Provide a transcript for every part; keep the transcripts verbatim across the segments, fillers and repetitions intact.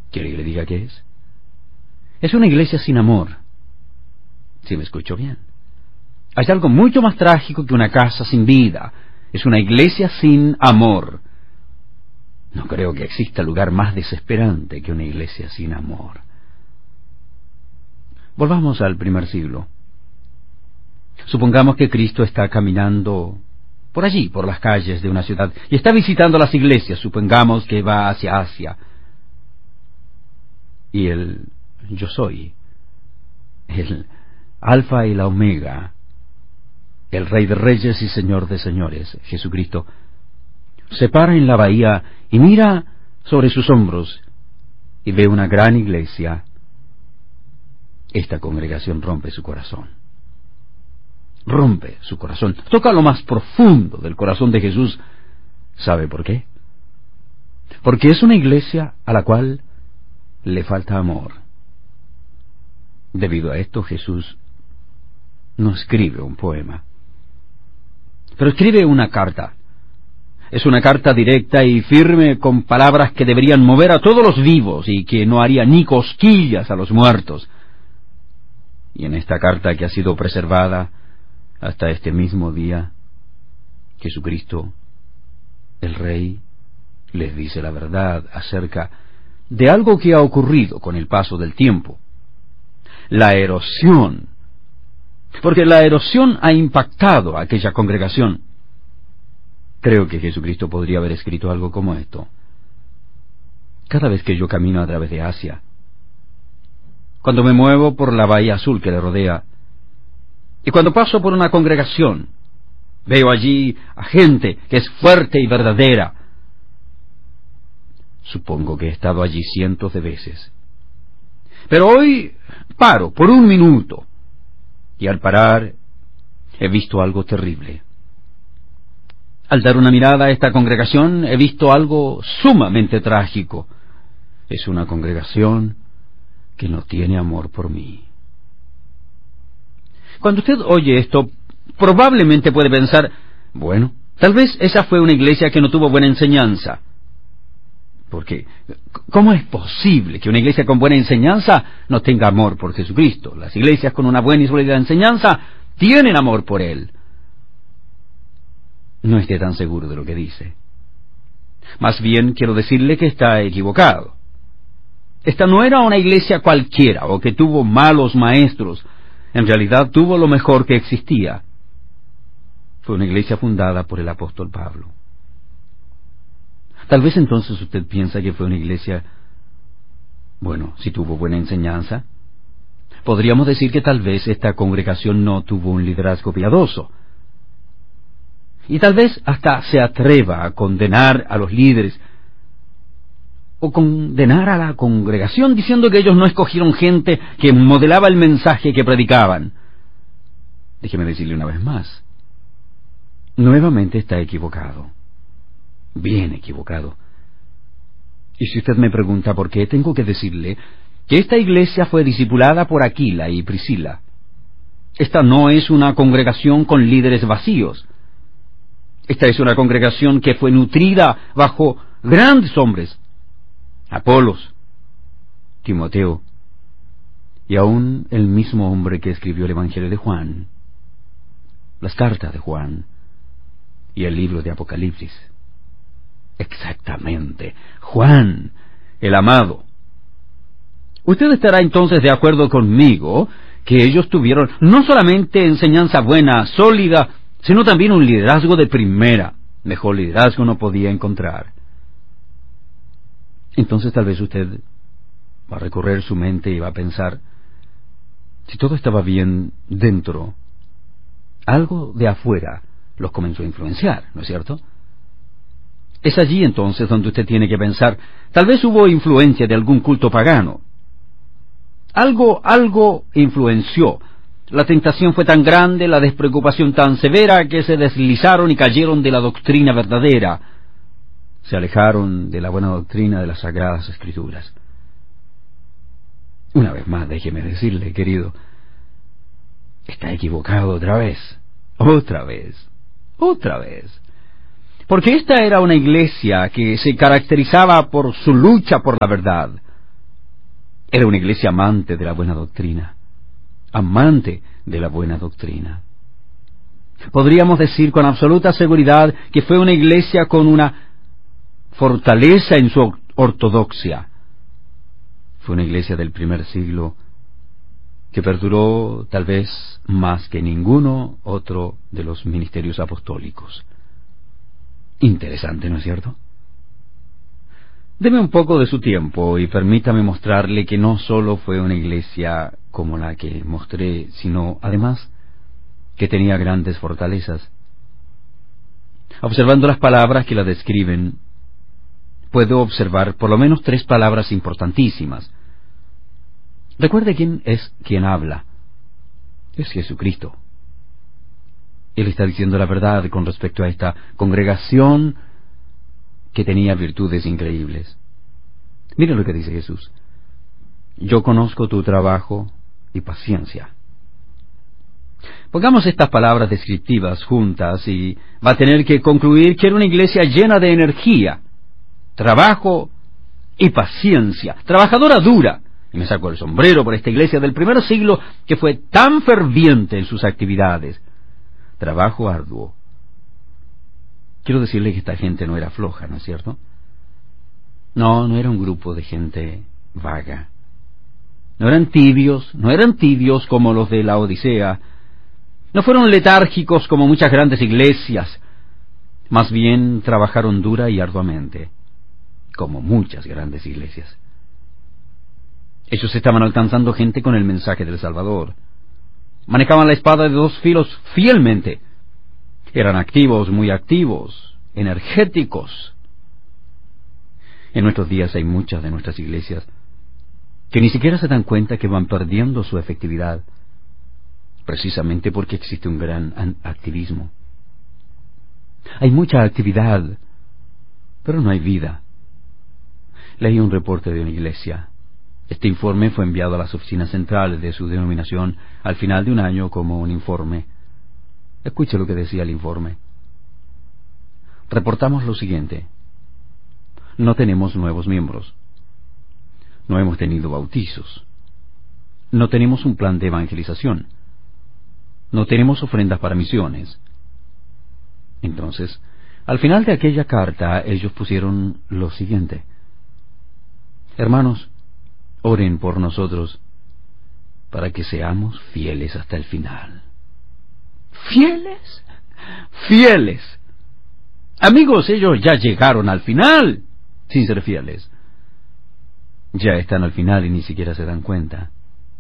¿Quiere que le diga qué es? Es una iglesia sin amor. ¿Sí me escucho bien? Hay algo mucho más trágico que una casa sin vida. Es una iglesia sin amor. No creo que exista lugar más desesperante que una iglesia sin amor. Volvamos al primer siglo. Supongamos que Cristo está caminando por allí, por las calles de una ciudad, y está visitando las iglesias. Supongamos que va hacia Asia. Y el yo soy, el Alfa y la Omega, el Rey de Reyes y Señor de Señores, Jesucristo, se para en la bahía y mira sobre sus hombros y ve una gran iglesia. Esta congregación rompe su corazón. Rompe su corazón. Toca lo más profundo del corazón de Jesús. ¿Sabe por qué? Porque es una iglesia a la cual le falta amor. Debido a esto, Jesús no escribe un poema, pero escribe una carta. Es una carta directa y firme, con palabras que deberían mover a todos los vivos y que no haría ni cosquillas a los muertos. Y en esta carta, que ha sido preservada hasta este mismo día, Jesucristo, el Rey, les dice la verdad acerca de algo que ha ocurrido con el paso del tiempo. La erosión. Porque la erosión ha impactado a aquella congregación. Creo que Jesucristo podría haber escrito algo como esto. Cada vez que yo camino a través de Asia, cuando me muevo por la bahía azul que le rodea, y cuando paso por una congregación, veo allí a gente que es fuerte y verdadera. Supongo que he estado allí cientos de veces. Pero hoy paro por un minuto, y al parar he visto algo terrible. Al dar una mirada a esta congregación he visto algo sumamente trágico. Es una congregación que no tiene amor por mí. Cuando usted oye esto, probablemente puede pensar, bueno, tal vez esa fue una iglesia que no tuvo buena enseñanza. Porque, ¿cómo es posible que una iglesia con buena enseñanza no tenga amor por Jesucristo? Las iglesias con una buena y sólida enseñanza tienen amor por Él. No esté tan seguro de lo que dice. Más bien quiero decirle que está equivocado. Esta no era una iglesia cualquiera o que tuvo malos maestros. En realidad tuvo lo mejor que existía. Fue una iglesia fundada por el apóstol Pablo. Tal vez entonces usted piensa que fue una iglesia, bueno, si tuvo buena enseñanza. Podríamos decir que tal vez esta congregación no tuvo un liderazgo piadoso. Y tal vez hasta se atreva a condenar a los líderes, o condenar a la congregación diciendo que ellos no escogieron gente que modelaba el mensaje que predicaban. Déjeme decirle una vez más, nuevamente está equivocado. Bien equivocado. Y si usted me pregunta por qué, tengo que decirle que esta iglesia fue discipulada por Aquila y Priscila. Esta no es una congregación con líderes vacíos. Esta es una congregación que fue nutrida bajo grandes hombres: Apolos, Timoteo, y aún el mismo hombre que escribió el Evangelio de Juan, las cartas de Juan y el libro de Apocalipsis. Exactamente, Juan, el amado. Usted estará entonces de acuerdo conmigo que ellos tuvieron no solamente enseñanza buena, sólida, sino también un liderazgo de primera. Mejor liderazgo no podía encontrar. Entonces tal vez usted va a recorrer su mente y va a pensar, si todo estaba bien dentro, algo de afuera los comenzó a influenciar, ¿no es cierto? Es allí entonces donde usted tiene que pensar, tal vez hubo influencia de algún culto pagano. Algo, algo influenció. La tentación fue tan grande, la despreocupación tan severa, que se deslizaron y cayeron de la doctrina verdadera. Se alejaron de la buena doctrina de las Sagradas Escrituras. Una vez más, déjeme decirle, querido, está equivocado otra vez, otra vez, otra vez. Porque esta era una iglesia que se caracterizaba por su lucha por la verdad. Era una iglesia amante de la buena doctrina, amante de la buena doctrina. Podríamos decir con absoluta seguridad que fue una iglesia con una fortaleza en su ortodoxia. Fue una iglesia del primer siglo que perduró tal vez más que ninguno otro de los ministerios apostólicos. Interesante, ¿no es cierto? Deme un poco de su tiempo y permítame mostrarle que no solo fue una iglesia como la que mostré, sino además que tenía grandes fortalezas. Observando las palabras que la describen, puedo observar por lo menos tres palabras importantísimas. Recuerde quién es quien habla. Es Jesucristo. Él está diciendo la verdad con respecto a esta congregación que tenía virtudes increíbles. Mire lo que dice Jesús. Yo conozco tu trabajo y paciencia. Pongamos estas palabras descriptivas juntas y va a tener que concluir que era una iglesia llena de energía, trabajo y paciencia, trabajadora dura. Y me saco el sombrero por esta iglesia del primer siglo que fue tan ferviente en sus actividades. Trabajo arduo. Quiero decirle que esta gente no era floja, ¿no es cierto? No, no era un grupo de gente vaga. No eran tibios, no eran tibios como los de la Odisea. No fueron letárgicos como muchas grandes iglesias. Más bien trabajaron dura y arduamente, como muchas grandes iglesias. Ellos estaban alcanzando gente con el mensaje del Salvador. Manejaban la espada de dos filos fielmente. Eran activos, muy activos, energéticos. En nuestros días hay muchas de nuestras iglesias que ni siquiera se dan cuenta que van perdiendo su efectividad, precisamente porque existe un gran activismo. Hay mucha actividad, pero no hay vida. Leí un reporte de una iglesia. Este informe fue enviado a las oficinas centrales de su denominación al final de un año como un informe. Escuche lo que decía el informe. Reportamos lo siguiente. No tenemos nuevos miembros. No hemos tenido bautizos. No tenemos un plan de evangelización. No tenemos ofrendas para misiones. Entonces, al final de aquella carta, ellos pusieron lo siguiente. Hermanos, oren por nosotros para que seamos fieles hasta el final. ¿Fieles? ¡Fieles! Amigos, ellos ya llegaron al final, sin ser fieles. Ya están al final y ni siquiera se dan cuenta.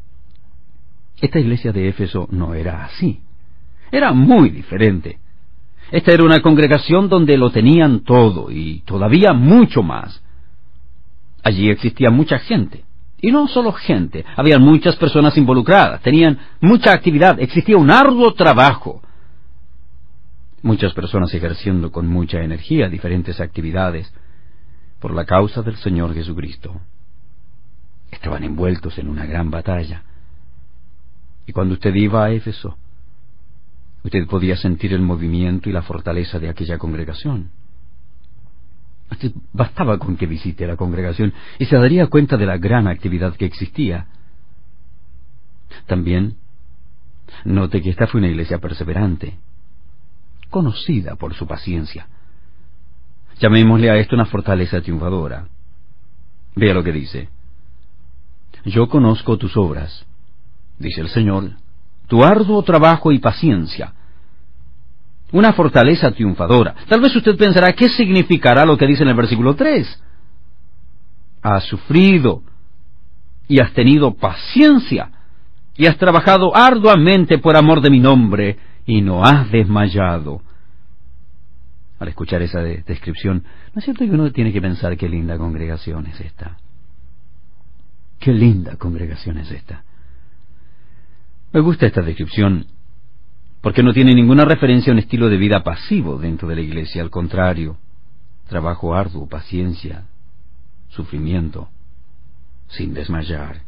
Esta iglesia de Éfeso no era así. Era muy diferente. Esta era una congregación donde lo tenían todo y todavía mucho más. Allí existía mucha gente. Y no solo gente, había muchas personas involucradas, tenían mucha actividad, existía un arduo trabajo. Muchas personas ejerciendo con mucha energía diferentes actividades por la causa del Señor Jesucristo. Estaban envueltos en una gran batalla. Y cuando usted iba a Éfeso, usted podía sentir el movimiento y la fortaleza de aquella congregación. Usted bastaba con que visite la congregación y se daría cuenta de la gran actividad que existía. También note que esta fue una iglesia perseverante, conocida por su paciencia. Llamémosle a esto una fortaleza triunfadora. Vea lo que dice. Yo conozco tus obras, dice el Señor, tu arduo trabajo y paciencia. Una fortaleza triunfadora. Tal vez usted pensará, ¿qué significará lo que dice en el versículo tres? Has sufrido y has tenido paciencia y has trabajado arduamente por amor de mi nombre y no has desmayado. Al escuchar esa de- descripción, ¿no es cierto que uno tiene que pensar qué linda congregación es esta? Qué linda congregación es esta. Me gusta esta descripción porque no tiene ninguna referencia a un estilo de vida pasivo dentro de la iglesia. Al contrario, trabajo arduo, paciencia, sufrimiento, sin desmayar.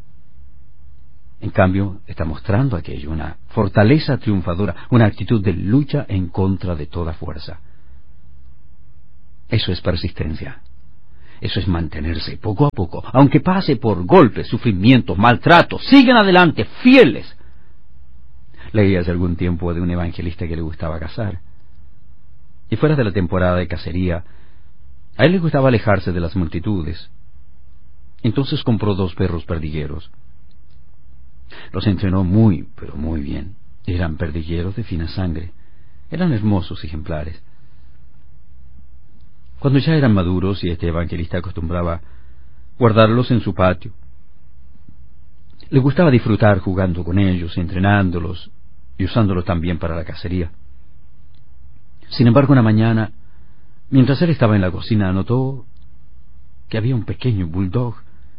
En cambio, está mostrando aquello, una fortaleza triunfadora, una actitud de lucha en contra de toda fuerza. Eso es persistencia. Eso es mantenerse poco a poco, aunque pase por golpes, sufrimientos, maltratos. Siguen adelante, fieles. Leí hace algún tiempo de un evangelista que le gustaba cazar. Y fuera de la temporada de cacería, a él le gustaba alejarse de las multitudes. Entonces compró dos perros perdigueros. Los entrenó muy, pero muy bien. Eran perdigueros de fina sangre. Eran hermosos ejemplares. Cuando ya eran maduros, y este evangelista acostumbraba guardarlos en su patio, le gustaba disfrutar jugando con ellos, entrenándolos y usándolos también para la cacería. Sin embargo, una mañana, mientras él estaba en la cocina, notó que había un pequeño bulldog,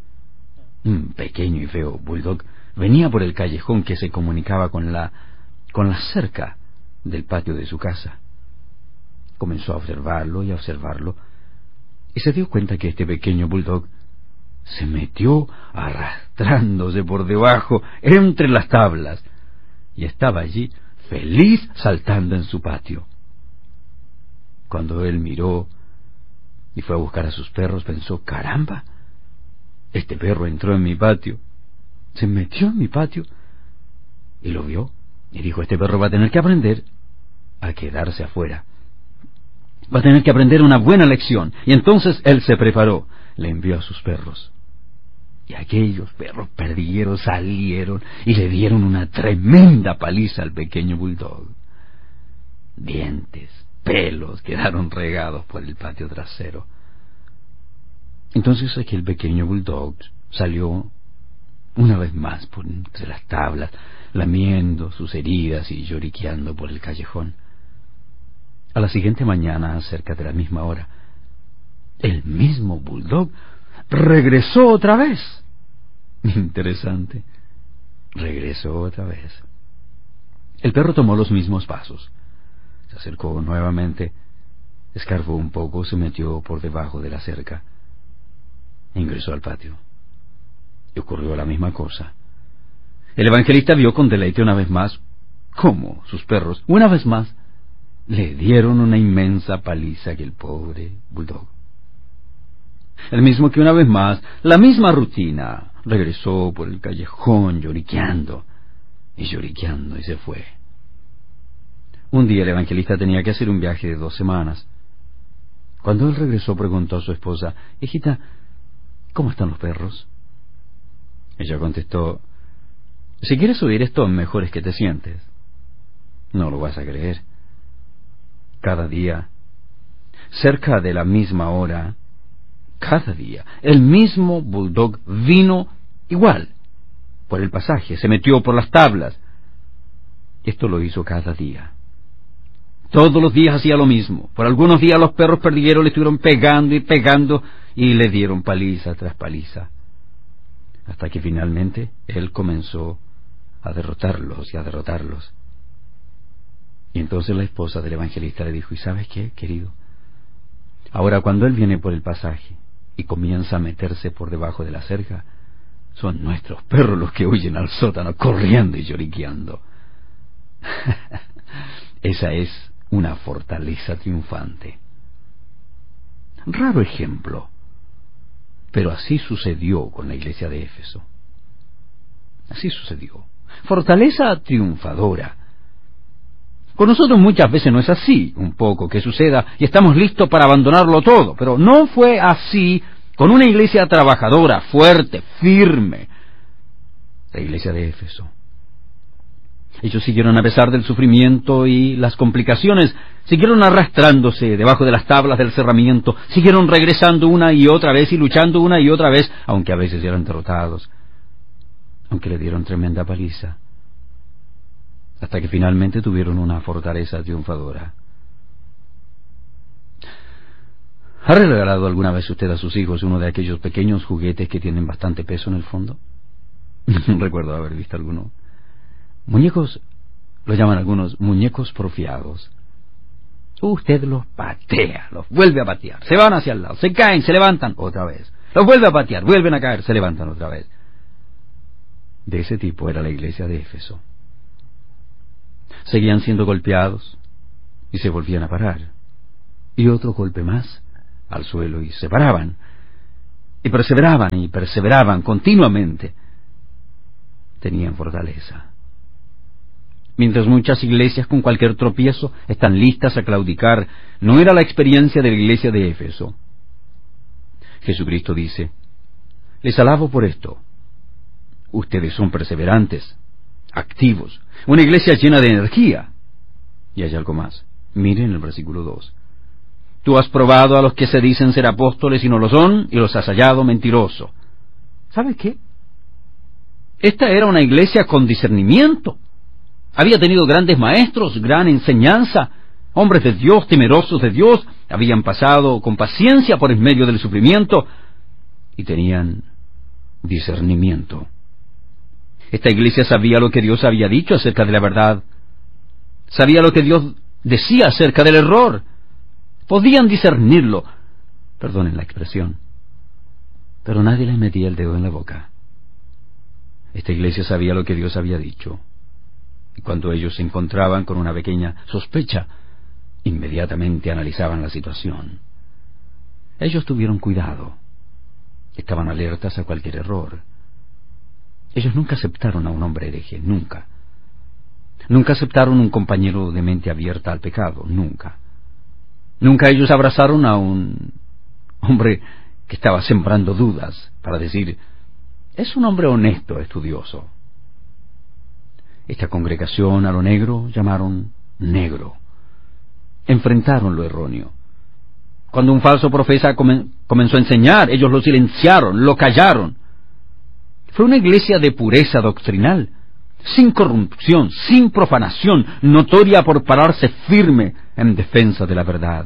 un pequeño y feo bulldog, venía por el callejón que se comunicaba con la con la cerca del patio de su casa. Comenzó a observarlo y a observarlo, y se dio cuenta que este pequeño bulldog se metió arrastrándose por debajo entre las tablas, y estaba allí feliz saltando en su patio. Cuando él miró y fue a buscar a sus perros, pensó: caramba, este perro entró en mi patio, se metió en mi patio, y lo vio, y dijo: este perro va a tener que aprender a quedarse afuera, va a tener que aprender una buena lección. Y entonces él se preparó, le envió a sus perros, y aquellos perros perdigueros salieron y le dieron una tremenda paliza al pequeño bulldog. Dientes, pelos quedaron regados por el patio trasero. Entonces aquel pequeño bulldog salió una vez más por entre las tablas, lamiendo sus heridas y lloriqueando por el callejón. A la siguiente mañana, cerca de la misma hora, el mismo bulldog regresó otra vez. Interesante. Regresó otra vez. El perro tomó los mismos pasos. Se acercó nuevamente, escarbó un poco, se metió por debajo de la cerca, ingresó al patio. Y ocurrió la misma cosa. El evangelista vio con deleite una vez más cómo sus perros, una vez más, le dieron una inmensa paliza a aquel pobre bulldog. El mismo que una vez más, la misma rutina, regresó por el callejón lloriqueando y lloriqueando y se fue. Un día el evangelista tenía que hacer un viaje de dos semanas. Cuando él regresó, preguntó a su esposa: hijita, ¿cómo están los perros? Ella contestó: si quieres oír esto, mejor es que te sientes. No lo vas a creer. Cada día, cerca de la misma hora, cada día, el mismo bulldog vino igual, por el pasaje, se metió por las tablas. Esto lo hizo cada día. Todos los días hacía lo mismo. Por algunos días los perros perdigueros le estuvieron pegando y pegando, y le dieron paliza tras paliza, hasta que finalmente él comenzó a derrotarlos y a derrotarlos. Y entonces la esposa del evangelista le dijo: ¿y sabes qué, querido? Ahora cuando él viene por el pasaje y comienza a meterse por debajo de la cerca, son nuestros perros los que huyen al sótano corriendo y lloriqueando. Esa es una fortaleza triunfante. Raro ejemplo, pero así sucedió con la iglesia de Éfeso. Así sucedió. Fortaleza triunfadora. Con nosotros muchas veces no es así, un poco que suceda y estamos listos para abandonarlo todo, pero no fue así con una iglesia trabajadora, fuerte, firme, la iglesia de Éfeso. Ellos siguieron, a pesar del sufrimiento y las complicaciones, siguieron arrastrándose debajo de las tablas del cerramiento, siguieron regresando una y otra vez y luchando una y otra vez, aunque a veces eran derrotados, aunque le dieron tremenda paliza, hasta que finalmente tuvieron una fortaleza triunfadora. ¿Ha regalado alguna vez usted a sus hijos uno de aquellos pequeños juguetes que tienen bastante peso en el fondo? Recuerdo haber visto alguno. Muñecos, lo llaman algunos muñecos porfiados. Usted los patea, los vuelve a patear, se van hacia el lado, se caen, se levantan otra vez, los vuelve a patear, vuelven a caer, se levantan otra vez. De ese tipo era la iglesia de Éfeso. Seguían siendo golpeados y se volvían a parar, y otro golpe más al suelo y se paraban, y perseveraban y perseveraban continuamente, tenían fortaleza. Mientras muchas iglesias con cualquier tropiezo están listas a claudicar, no era la experiencia de la iglesia de Éfeso. Jesucristo dice: les alabo por esto. Ustedes son perseverantes, activos, una iglesia llena de energía. Y hay algo más. Miren el versículo dos. Tú has probado a los que se dicen ser apóstoles y no lo son, y los has hallado mentiroso. ¿Sabes qué? Esta era una iglesia con discernimiento. Había tenido grandes maestros, gran enseñanza, hombres de Dios, temerosos de Dios, habían pasado con paciencia por en medio del sufrimiento y tenían discernimiento. Esta iglesia sabía lo que Dios había dicho acerca de la verdad, sabía lo que Dios decía acerca del error, podían discernirlo, perdonen la expresión, pero nadie les metía el dedo en la boca. Esta iglesia sabía lo que Dios había dicho. Y cuando ellos se encontraban con una pequeña sospecha, inmediatamente analizaban la situación. Ellos tuvieron cuidado. Estaban alertas a cualquier error. Ellos nunca aceptaron a un hombre hereje, nunca. Nunca aceptaron un compañero de mente abierta al pecado, nunca. Nunca ellos abrazaron a un hombre que estaba sembrando dudas para decir: es un hombre honesto, estudioso. Esta congregación a lo negro llamaron negro. Enfrentaron lo erróneo. Cuando un falso profeta comen- comenzó a enseñar, ellos lo silenciaron, lo callaron. Fue una iglesia de pureza doctrinal, sin corrupción, sin profanación, notoria por pararse firme en defensa de la verdad.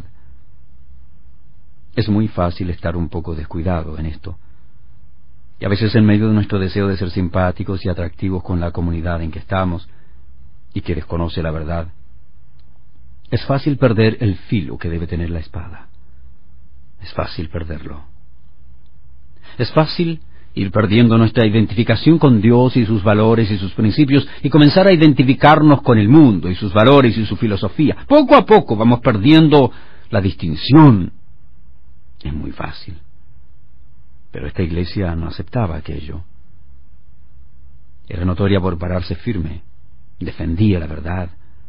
Es muy fácil estar un poco descuidado en esto. Y a veces en medio de nuestro deseo de ser simpáticos y atractivos con la comunidad en que estamos y que desconoce la verdad, es fácil perder el filo que debe tener la espada. Es fácil perderlo. Es fácil ir perdiendo nuestra identificación con Dios y sus valores y sus principios y comenzar a identificarnos con el mundo y sus valores y su filosofía. Poco a poco vamos perdiendo la distinción. Es muy fácil. Pero esta iglesia no aceptaba aquello. Era notoria por pararse firme, defendía la verdad.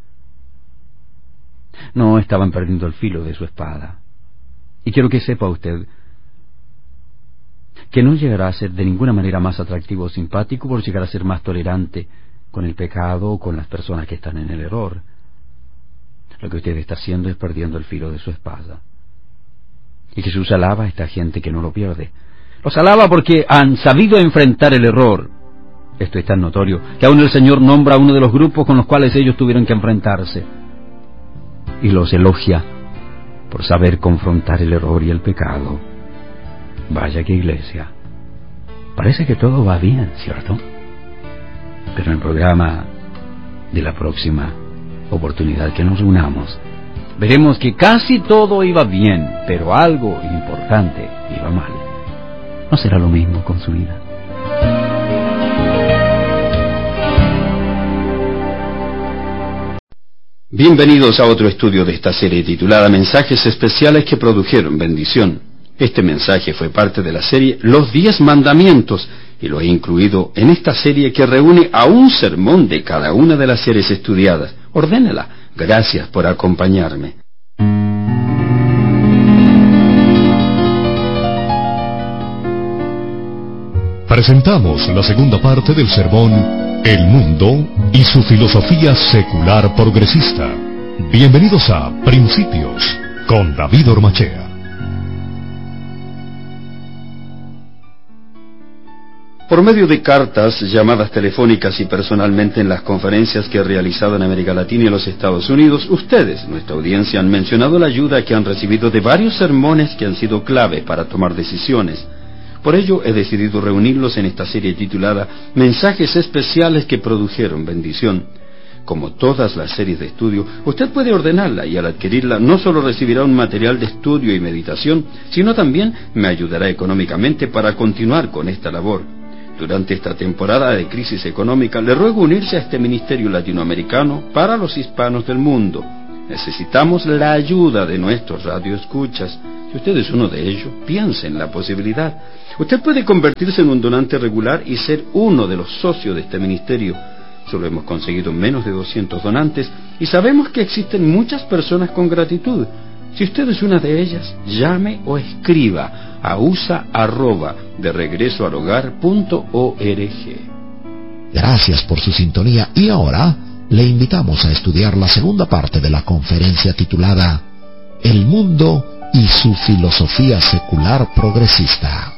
No estaban perdiendo el filo de su espada. Y quiero que sepa usted que no llegará a ser de ninguna manera más atractivo o simpático por llegar a ser más tolerante con el pecado o con las personas que están en el error. Lo que usted está haciendo es perdiendo el filo de su espada. Y Jesús alaba a esta gente que no lo pierde. Los alaba porque han sabido enfrentar el error. Esto es tan notorio que aún el Señor nombra a uno de los grupos con los cuales ellos tuvieron que enfrentarse. Y los elogia por saber confrontar el error y el pecado. Vaya que iglesia. Parece que todo va bien, ¿cierto? Pero en el programa de la próxima oportunidad que nos reunamos, veremos que casi todo iba bien, pero algo importante iba mal. ¿No será lo mismo con su vida? Bienvenidos a otro estudio de esta serie titulada Mensajes Especiales que Produjeron Bendición. Este mensaje fue parte de la serie Los Diez Mandamientos y lo he incluido en esta serie que reúne a un sermón de cada una de las series estudiadas. Ordénela. Gracias por acompañarme. Presentamos la segunda parte del sermón El Mundo y su filosofía secular progresista. Bienvenidos a Principios con David Ormachea. Por medio de cartas, llamadas telefónicas y personalmente en las conferencias que he realizado en América Latina y los Estados Unidos, ustedes, nuestra audiencia, han mencionado la ayuda que han recibido de varios sermones que han sido clave para tomar decisiones. Por ello, he decidido reunirlos en esta serie titulada Mensajes Especiales que Produjeron Bendición. Como todas las series de estudio, usted puede ordenarla y al adquirirla no solo recibirá un material de estudio y meditación, sino también me ayudará económicamente para continuar con esta labor. Durante esta temporada de crisis económica, le ruego unirse a este ministerio latinoamericano para los hispanos del mundo. Necesitamos la ayuda de nuestros radioescuchas. Si Si usted es uno de ellos, piense en la posibilidad. Usted puede convertirse en un donante regular y ser uno de los socios de este ministerio. Solo hemos conseguido menos de doscientos donantes y sabemos que existen muchas personas con gratitud. Si usted es una de ellas, llame o escriba a usa arroba de regreso al hogar punto org. Gracias por su sintonía y ahora le invitamos a estudiar la segunda parte de la conferencia titulada El mundo y su filosofía secular progresista.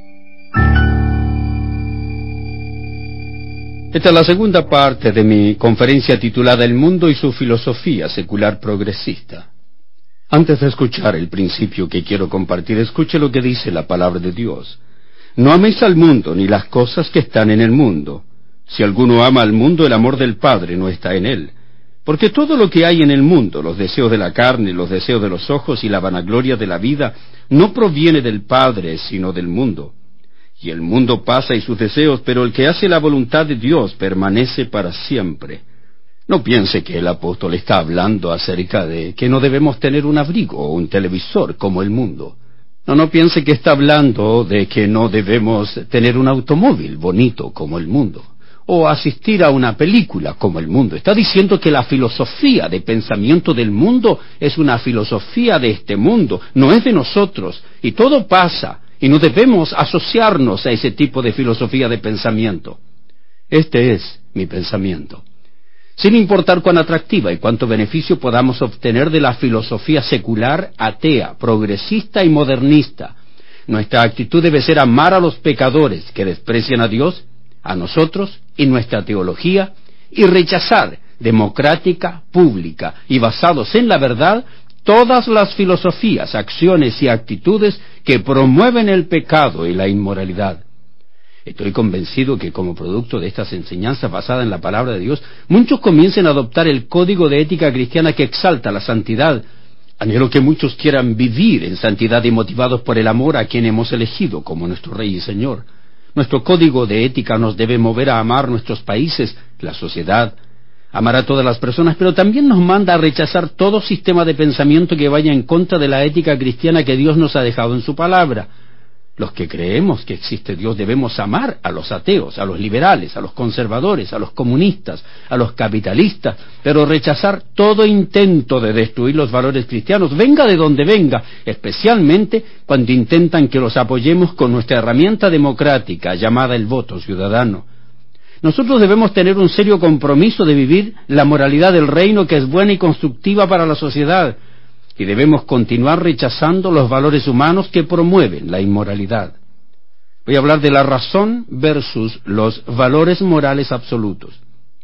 Esta es la segunda parte de mi conferencia titulada El mundo y su filosofía secular progresista. Antes de escuchar el principio que quiero compartir, escuche lo que dice la palabra de Dios. No améis al mundo ni las cosas que están en el mundo. Si alguno ama al mundo, el amor del Padre no está en él. Porque todo lo que hay en el mundo, los deseos de la carne, los deseos de los ojos y la vanagloria de la vida, no proviene del Padre, sino del mundo. Y el mundo pasa y sus deseos, pero el que hace la voluntad de Dios permanece para siempre. No piense que el apóstol está hablando acerca de que no debemos tener un abrigo o un televisor como el mundo. No, no piense que está hablando de que no debemos tener un automóvil bonito como el mundo, o asistir a una película como el mundo. Está diciendo que la filosofía de pensamiento del mundo es una filosofía de este mundo, no es de nosotros, y todo pasa, y no debemos asociarnos a ese tipo de filosofía de pensamiento. Este es mi pensamiento. Sin importar cuán atractiva y cuánto beneficio podamos obtener de la filosofía secular, atea, progresista y modernista, nuestra actitud debe ser amar a los pecadores que desprecian a Dios, a nosotros y nuestra teología, y rechazar democrática, pública y basados en la verdad todas las filosofías, acciones y actitudes que promueven el pecado y la inmoralidad. Estoy convencido que como producto de estas enseñanzas basadas en la palabra de Dios, muchos comiencen a adoptar el código de ética cristiana que exalta la santidad. Anhelo que muchos quieran vivir en santidad y motivados por el amor a quien hemos elegido como nuestro Rey y Señor. Nuestro código de ética nos debe mover a amar nuestros países, la sociedad, amar a todas las personas, pero también nos manda a rechazar todo sistema de pensamiento que vaya en contra de la ética cristiana que Dios nos ha dejado en su palabra. Los que creemos que existe Dios debemos amar a los ateos, a los liberales, a los conservadores, a los comunistas, a los capitalistas, pero rechazar todo intento de destruir los valores cristianos, venga de donde venga, especialmente cuando intentan que los apoyemos con nuestra herramienta democrática llamada el voto ciudadano. Nosotros debemos tener un serio compromiso de vivir la moralidad del reino que es buena y constructiva para la sociedad, y debemos continuar rechazando los valores humanos que promueven la inmoralidad. Voy a hablar de la razón versus los valores morales absolutos.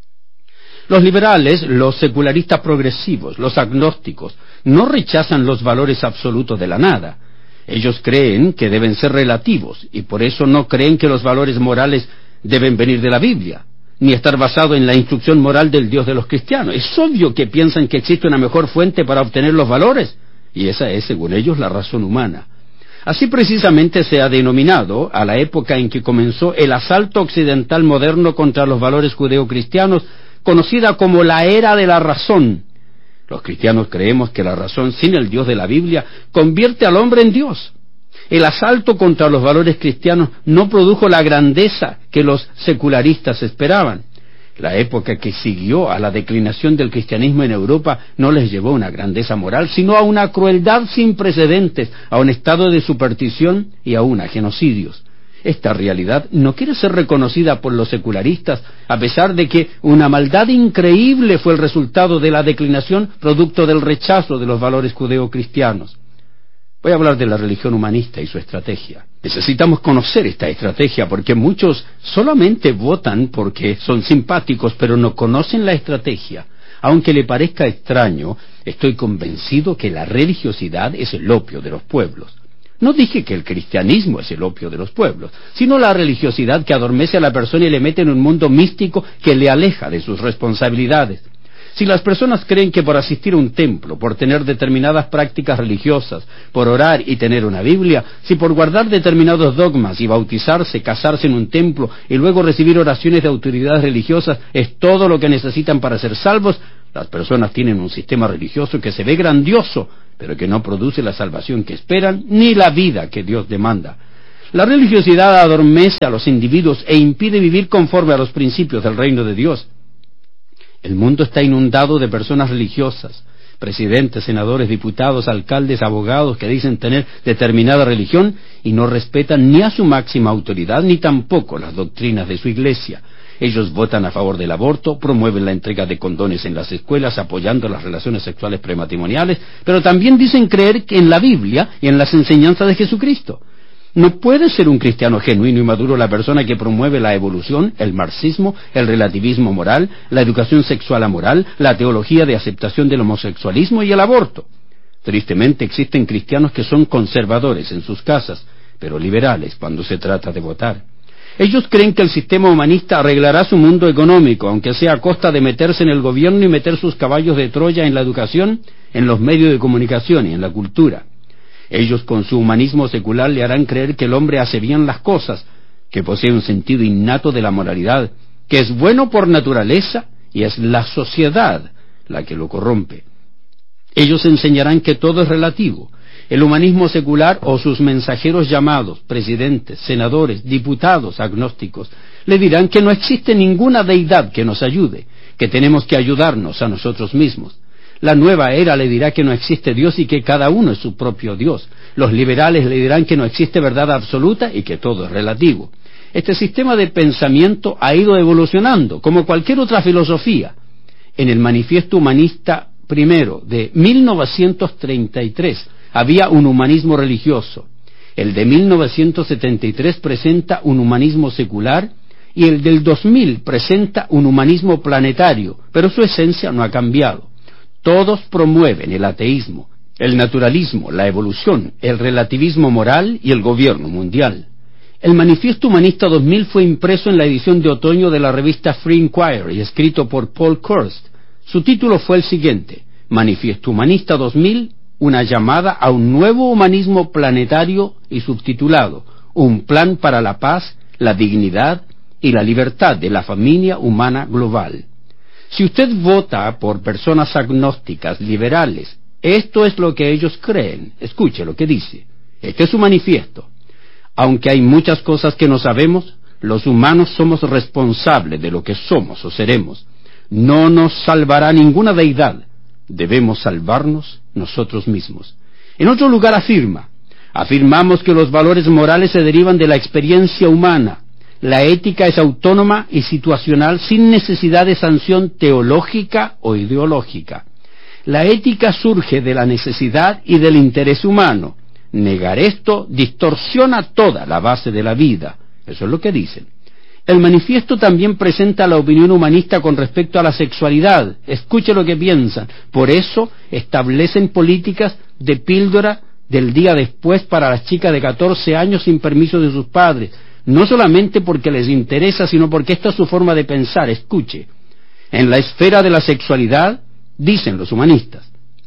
Los liberales, los secularistas progresivos, los agnósticos, no rechazan los valores absolutos de la nada. Ellos creen que deben ser relativos, y por eso no creen que los valores morales deben venir de la Biblia, ni estar basado en la instrucción moral del Dios de los cristianos. Es obvio que piensan que existe una mejor fuente para obtener los valores, y esa es, según ellos, la razón humana. Así precisamente se ha denominado a la época en que comenzó el asalto occidental moderno contra los valores judeocristianos, conocida como la era de la razón. Los cristianos creemos que la razón, sin el Dios de la Biblia, convierte al hombre en Dios. El asalto contra los valores cristianos no produjo la grandeza que los secularistas esperaban. La época que siguió a la declinación del cristianismo en Europa no les llevó a una grandeza moral, sino a una crueldad sin precedentes, a un estado de superstición y aún a genocidios. Esta realidad no quiere ser reconocida por los secularistas, a pesar de que una maldad increíble fue el resultado de la declinación producto del rechazo de los valores judeocristianos. Voy a hablar de la religión humanista y su estrategia. Necesitamos conocer esta estrategia porque muchos solamente votan porque son simpáticos, pero no conocen la estrategia. Aunque le parezca extraño, estoy convencido que la religiosidad es el opio de los pueblos. No dije que el cristianismo es el opio de los pueblos, sino la religiosidad que adormece a la persona y le mete en un mundo místico que le aleja de sus responsabilidades. Si las personas creen que por asistir a un templo, por tener determinadas prácticas religiosas, por orar y tener una Biblia, si por guardar determinados dogmas y bautizarse, casarse en un templo y luego recibir oraciones de autoridades religiosas es todo lo que necesitan para ser salvos, Las personas tienen un sistema religioso que se ve grandioso, pero que no produce la salvación que esperan, ni la vida que Dios demanda. La religiosidad adormece a los individuos e impide vivir conforme a los principios del reino de Dios. El mundo está inundado de personas religiosas, presidentes, senadores, diputados, alcaldes, abogados que dicen tener determinada religión y no respetan ni a su máxima autoridad ni tampoco las doctrinas de su iglesia. Ellos votan a favor del aborto, promueven la entrega de condones en las escuelas, apoyando las relaciones sexuales prematrimoniales, pero también dicen creer en la Biblia y en las enseñanzas de Jesucristo. No puede ser un cristiano genuino y maduro la persona que promueve la evolución, el marxismo, el relativismo moral, la educación sexual amoral, la teología de aceptación del homosexualismo y el aborto. Tristemente existen cristianos que son conservadores en sus casas, pero liberales cuando se trata de votar. Ellos creen que el sistema humanista arreglará su mundo económico, aunque sea a costa de meterse en el gobierno y meter sus caballos de Troya en la educación, en los medios de comunicación y en la cultura. Ellos con su humanismo secular le harán creer que el hombre hace bien las cosas, que posee un sentido innato de la moralidad, que es bueno por naturaleza y es la sociedad la que lo corrompe. Ellos enseñarán que todo es relativo. El humanismo secular o sus mensajeros llamados, presidentes, senadores, diputados agnósticos, le dirán que no existe ninguna deidad que nos ayude, que tenemos que ayudarnos a nosotros mismos. La nueva era le dirá que no existe Dios y que cada uno es su propio Dios. Los liberales le dirán que no existe verdad absoluta y que todo es relativo. Este sistema de pensamiento ha ido evolucionando, como cualquier otra filosofía. En el Manifiesto Humanista primero de mil novecientos treinta y tres había un humanismo religioso. El de mil novecientos setenta y tres presenta un humanismo secular y el del dos mil presenta un humanismo planetario, pero su esencia no ha cambiado. Todos promueven el ateísmo, el naturalismo, la evolución, el relativismo moral y el gobierno mundial. El Manifiesto Humanista dos mil fue impreso en la edición de otoño de la revista Free Inquiry, escrito por Paul Kurst. Su título fue el siguiente: Manifiesto Humanista dos mil, una llamada a un nuevo humanismo planetario, y subtitulado Un plan para la paz, la dignidad y la libertad de la familia humana global. Si usted vota por personas agnósticas, liberales, esto es lo que ellos creen. Escuche lo que dice. Este es su manifiesto. Aunque hay muchas cosas que no sabemos, los humanos somos responsables de lo que somos o seremos. No nos salvará ninguna deidad. Debemos salvarnos nosotros mismos. En otro lugar afirma, afirmamos que los valores morales se derivan de la experiencia humana. La ética es autónoma y situacional sin necesidad de sanción teológica o ideológica. La ética surge de la necesidad y del interés humano. Negar esto distorsiona toda la base de la vida. Eso es lo que dicen. El manifiesto también presenta la opinión humanista con respecto a la sexualidad. Escuche lo que piensan. Por eso establecen políticas de píldora del día después para las chicas de catorce años sin permiso de sus padres. No solamente porque les interesa, sino porque esta es su forma de pensar. Escuche. En la esfera de la sexualidad, dicen los humanistas,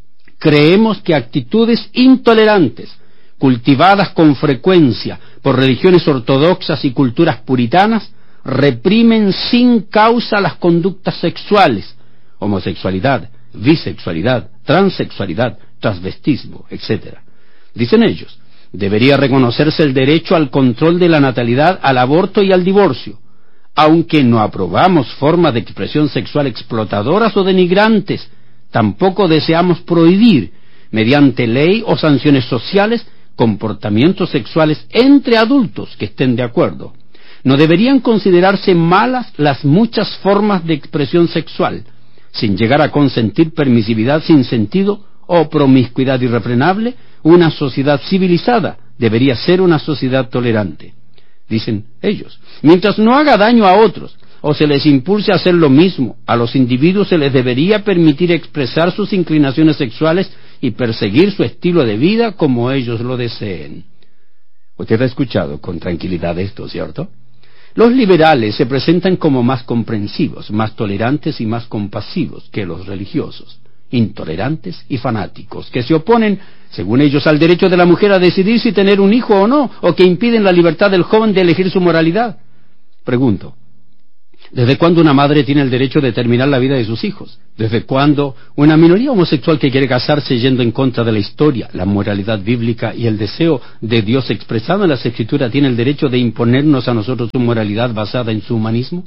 creemos que actitudes intolerantes, cultivadas con frecuencia por religiones ortodoxas y culturas puritanas, reprimen sin causa las conductas sexuales, homosexualidad, bisexualidad, transexualidad, transvestismo, etcétera. Dicen ellos, debería reconocerse el derecho al control de la natalidad, al aborto y al divorcio, aunque no aprobamos formas de expresión sexual explotadoras o denigrantes. Tampoco deseamos prohibir, mediante ley o sanciones sociales, comportamientos sexuales entre adultos que estén de acuerdo. No deberían considerarse malas las muchas formas de expresión sexual, sin llegar a consentir permisividad sin sentido o promiscuidad irrefrenable. Una sociedad civilizada debería ser una sociedad tolerante, dicen ellos. Mientras no haga daño a otros, o se les impulse a hacer lo mismo, a los individuos se les debería permitir expresar sus inclinaciones sexuales y perseguir su estilo de vida como ellos lo deseen. Usted ha escuchado con tranquilidad esto, ¿cierto? Los liberales se presentan como más comprensivos, más tolerantes y más compasivos que los religiosos, intolerantes y fanáticos, que se oponen, según ellos, al derecho de la mujer a decidir si tener un hijo o no, o que impiden la libertad del joven de elegir su moralidad. Pregunto, ¿Desde cuándo una madre tiene el derecho de terminar la vida de sus hijos? ¿Desde cuándo una minoría homosexual que quiere casarse yendo en contra de la historia, la moralidad bíblica y el deseo de Dios expresado en las Escrituras tiene el derecho de imponernos a nosotros su moralidad basada en su humanismo?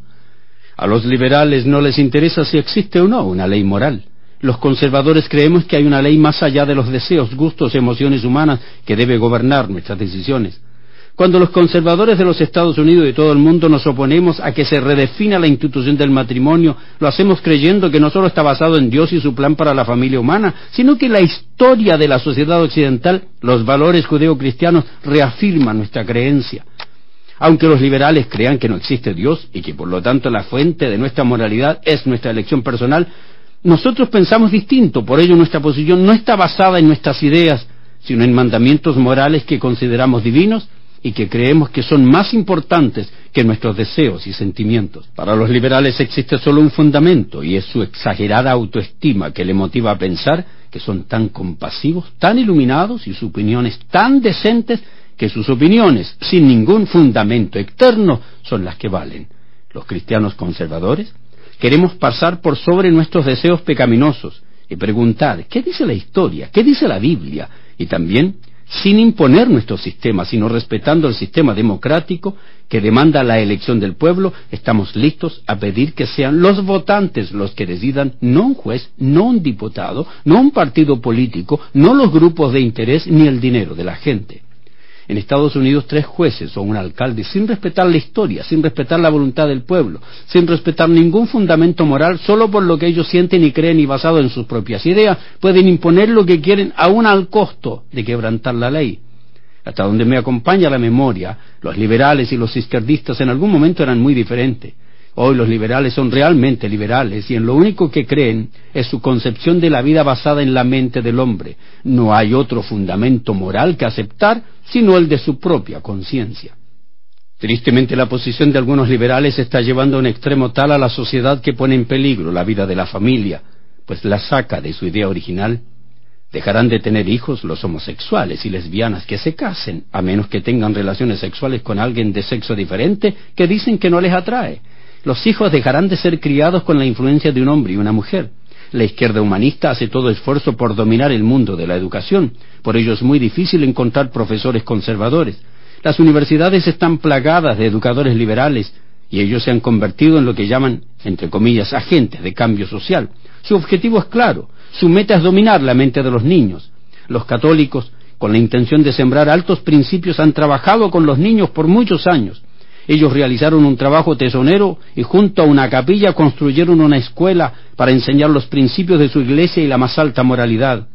A los liberales no les interesa si existe o no una ley moral. Los conservadores creemos que hay una ley más allá de los deseos, gustos, emociones humanas que debe gobernar nuestras decisiones. Cuando los conservadores de los Estados Unidos y de todo el mundo nos oponemos a que se redefina la institución del matrimonio, lo hacemos creyendo que no solo está basado en Dios y su plan para la familia humana, sino que la historia de la sociedad occidental, los valores judeo-cristianos reafirman nuestra creencia. Aunque los liberales crean que no existe Dios y que por lo tanto la fuente de nuestra moralidad es nuestra elección personal, nosotros pensamos distinto. Por ello nuestra posición no está basada en nuestras ideas, sino en mandamientos morales que consideramos divinos y que creemos que son más importantes que nuestros deseos y sentimientos. Para los liberales existe solo un fundamento, y es su exagerada autoestima que le motiva a pensar que son tan compasivos, tan iluminados y sus opiniones tan decentes que sus opiniones, sin ningún fundamento externo, son las que valen. Los cristianos conservadores queremos pasar por sobre nuestros deseos pecaminosos y preguntar, ¿qué dice la historia? ¿Qué dice la Biblia? Y también, sin imponer nuestro sistema, sino respetando el sistema democrático que demanda la elección del pueblo, estamos listos a pedir que sean los votantes los que decidan, no un juez, no un diputado, no un partido político, no los grupos de interés ni el dinero de la gente. En Estados Unidos tres jueces o un alcalde, sin respetar la historia, sin respetar la voluntad del pueblo, sin respetar ningún fundamento moral, solo por lo que ellos sienten y creen y basado en sus propias ideas, pueden imponer lo que quieren aún al costo de quebrantar la ley. Hasta donde me acompaña la memoria, los liberales y los izquierdistas en algún momento eran muy diferentes. Hoy los liberales son realmente liberales y en lo único que creen es su concepción de la vida basada en la mente del hombre. No hay otro fundamento moral que aceptar sino el de su propia conciencia. Tristemente la posición de algunos liberales está llevando a un extremo tal a la sociedad que pone en peligro la vida de la familia, pues la saca de su idea original. Dejarán de tener hijos los homosexuales y lesbianas que se casen, a menos que tengan relaciones sexuales con alguien de sexo diferente que dicen que no les atrae. Los hijos dejarán de ser criados con la influencia de un hombre y una mujer. La izquierda humanista hace todo esfuerzo por dominar el mundo de la educación. Por ello es muy difícil encontrar profesores conservadores. Las universidades están plagadas de educadores liberales y ellos se han convertido en lo que llaman, entre comillas, agentes de cambio social. Su objetivo es claro, su meta es dominar la mente de los niños. Los católicos, con la intención de sembrar altos principios, han trabajado con los niños por muchos años. Ellos realizaron un trabajo tesonero y junto a una capilla construyeron una escuela para enseñar los principios de su iglesia y la más alta moralidad.